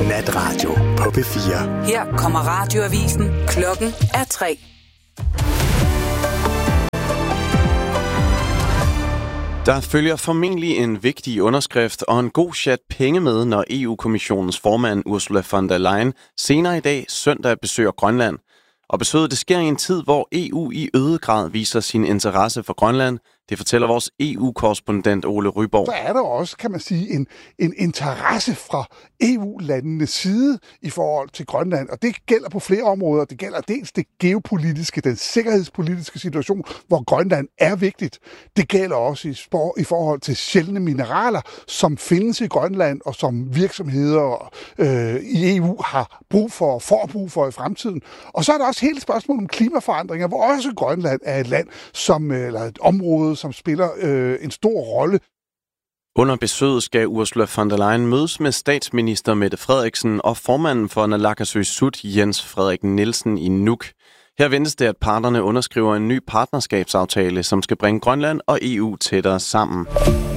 Natradio på P4. Her kommer radioavisen. Klokken er 3. Der følger formentlig en vigtig underskrift og en god chat penge med, når EU-kommissionens formand Ursula von der Leyen senere i dag søndag besøger Grønland. Og besøget det sker i en tid, hvor EU i øget grad viser sin interesse for Grønland. Det fortæller vores EU-korrespondent Ole Ryborg. Så er der også, kan man sige, en interesse fra EU-landenes side i forhold til Grønland. Og det gælder på flere områder. Det gælder dels det geopolitiske, den sikkerhedspolitiske situation, hvor Grønland er vigtigt. Det gælder også i forhold til sjældne mineraler, som findes i Grønland, og som virksomheder i EU har brug for i fremtiden. Og så er der også hele spørgsmålet om klimaforandringer, hvor også Grønland er et land, eller et område, som spiller en stor rolle. Under besøget skal Ursula von der Leyen mødes med statsminister Mette Frederiksen og formanden for Naalakkersuisut Jens Frederik Nielsen i Nuuk. Her ventes det, at parterne underskriver en ny partnerskabsaftale, som skal bringe Grønland og EU tættere sammen.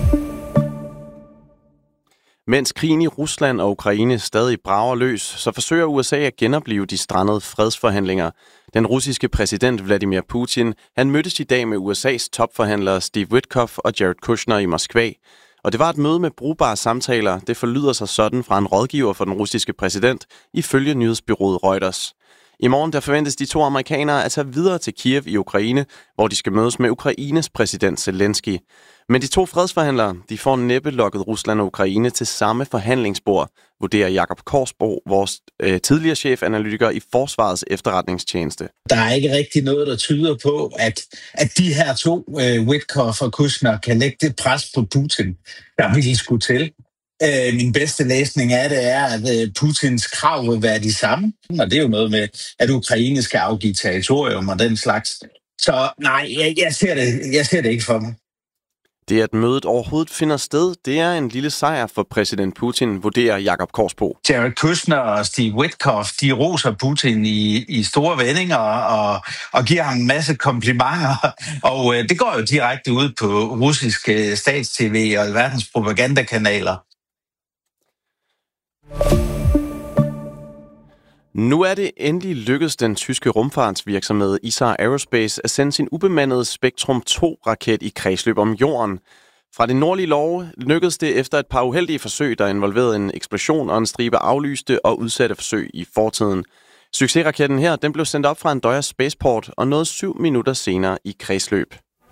Mens krigen i Rusland og Ukraine stadig brager løs, så forsøger USA at genoplive de strandede fredsforhandlinger. Den russiske præsident Vladimir Putin, han mødtes i dag med USA's topforhandlere Steve Witkoff og Jared Kushner i Moskva. Og det var et møde med brugbare samtaler. Det forlyder sig sådan fra en rådgiver for den russiske præsident, ifølge nyhedsbureauet Reuters. I morgen der forventes de to amerikanere at tage videre til Kiev i Ukraine, hvor de skal mødes med Ukraines præsident Zelensky. Men de to fredsforhandlere, de får næppe lokket Rusland og Ukraine til samme forhandlingsbord, vurderer Jakob Korsbo, vores tidligere chefanalytiker i Forsvarets efterretningstjeneste. Der er ikke rigtig noget, der tyder på, at de her to, Witkoff og Kushner, kan lægge det pres på Putin, der ville skulle til. Min bedste læsning af det er, at Putins krav vil være de samme, og det er jo noget med, at Ukraine skal afgive territorium og den slags. Så nej, jeg ser det ikke for mig. Det, at mødet overhovedet finder sted, det er en lille sejr for præsident Putin, vurderer Jakob Korsbo. Jared Kushner og Steve Witkoff, de roser Putin i store vendinger og giver ham en masse komplimenter. Og det går jo direkte ud på russiske stats-tv og verdens propagandakanaler. Nu er det endelig lykkedes den tyske rumfartsvirksomhed Isar Aerospace at sende sin ubemandede Spektrum 2-raket i kredsløb om jorden. Fra det nordlige Norge lykkedes det efter et par uheldige forsøg, der involverede en eksplosion og en stribe aflyste og udsatte forsøg i fortiden. Succesraketten her, den blev sendt op fra Andøya Spaceport og nåede 7 minutter senere i kredsløb.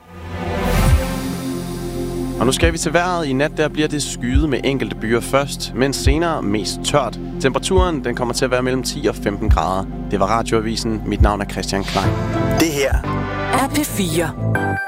Og nu skal vi til vejret. I nat der bliver det skyet med enkelte byer først, men senere mest tørt. Temperaturen den kommer til at være mellem 10 og 15 grader. Det var Radioavisen. Mit navn er Christian Klein. Det her er P4.